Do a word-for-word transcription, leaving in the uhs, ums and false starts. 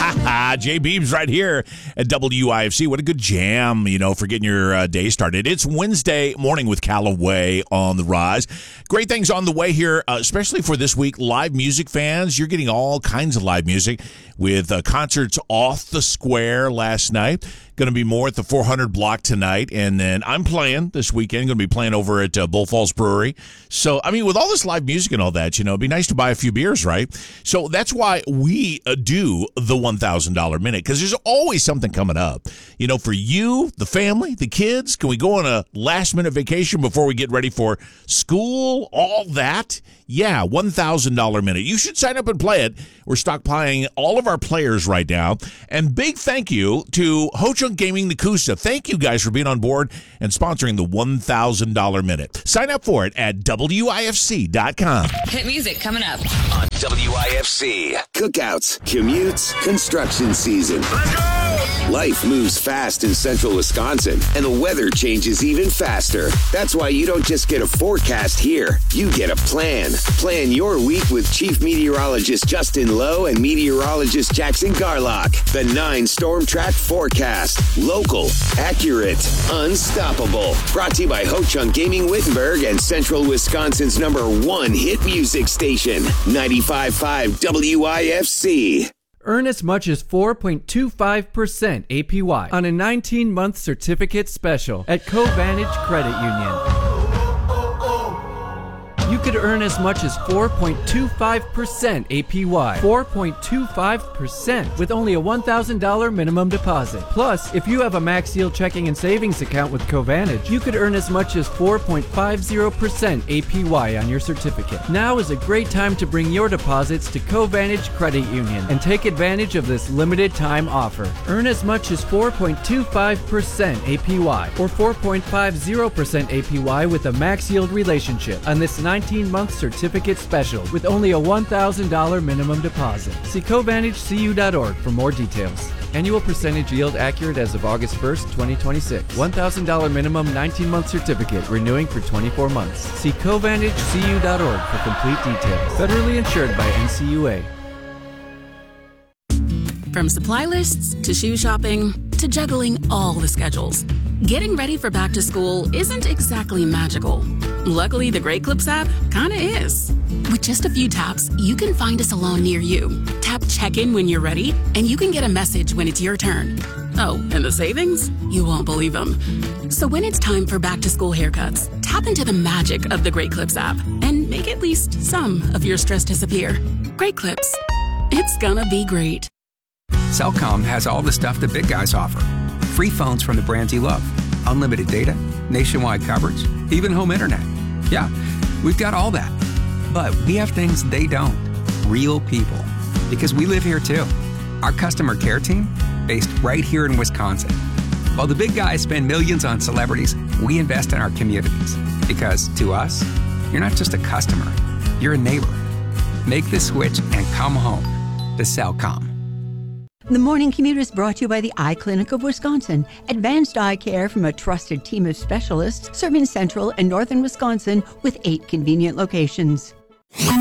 Jay Beebs right here at W I F C. What a good jam, you know, for getting your uh, day started. It's Wednesday morning with Callaway on the rise. Great things on the way here, uh, especially for this week. Live music fans, you're getting all kinds of live music with uh, concerts off the square last night. Going to be more at the four hundred block tonight. And then I'm playing this weekend. Going to be playing over at uh, Bull Falls Brewery. So, I mean, with all this live music and all that, you know, it'd be nice to buy a few beers, right? So that's why we uh, do the one thousand dollars minute, because there's always something coming up. You know, for you, the family, the kids, can we go on a last minute vacation before we get ready for school? All that? Yeah, one thousand dollars minute. You should sign up and play it. We're stockpiling all of our players right now. And big thank you to Ho Chunk Gaming Nakusa. Thank you guys for being on board and sponsoring the one thousand dollars minute. Sign up for it at W I F C dot com. Hit music coming up on W I F C. Cookouts, commutes, construction season. Let's go! Life moves fast in central Wisconsin, and the weather changes even faster. That's why you don't just get a forecast here. You get a plan. Plan your week with Chief Meteorologist Justin Lowe and Meteorologist Jackson Garlock. The nine Storm Track Forecast. Local, accurate, unstoppable. Brought to you by Ho Chunk Gaming Wittenberg and Central Wisconsin's number one hit music station, ninety-five point five W I F C. Earn as much as four point two five percent A P Y on a nineteen-month certificate special at Covantage Credit Union. You could earn as much as four point two five percent A P Y. four point two five percent with only a one thousand dollars minimum deposit. Plus, if you have a Max Yield checking and savings account with Covantage, you could earn as much as four point five zero percent A P Y on your certificate. Now is a great time to bring your deposits to Covantage Credit Union and take advantage of this limited time offer. Earn as much as four point two five percent A P Y or four point five zero percent A P Y with a Max Yield relationship on this nineteen-month certificate special with only a one thousand dollars minimum deposit. See Covantage C U dot org for more details. Annual percentage yield accurate as of August first, twenty twenty-six. one thousand dollars minimum nineteen-month certificate renewing for twenty-four months. See Covantage C U dot org for complete details. Federally insured by N C U A. From supply lists to shoe shopping to juggling all the schedules, getting ready for back to school isn't exactly magical. Luckily, the Great Clips app kinda is. With just a few taps, you can find a salon near you. Tap check-in when you're ready, and you can get a message when it's your turn. Oh, and the savings? You won't believe them. So when it's time for back to school haircuts, tap into the magic of the Great Clips app and make at least some of your stress disappear. Great Clips. It's gonna be great. Cellcom has all the stuff the big guys offer. Free phones from the brands you love, unlimited data, nationwide coverage, even home internet. Yeah, we've got all that. But we have things they don't. Real people. Because we live here too. Our customer care team, based right here in Wisconsin. While the big guys spend millions on celebrities, we invest in our communities. Because to us, you're not just a customer, you're a neighbor. Make the switch and come home to Cellcom. The Morning Commute is brought to you by the Eye Clinic of Wisconsin. Advanced eye care from a trusted team of specialists serving central and northern Wisconsin with eight convenient locations.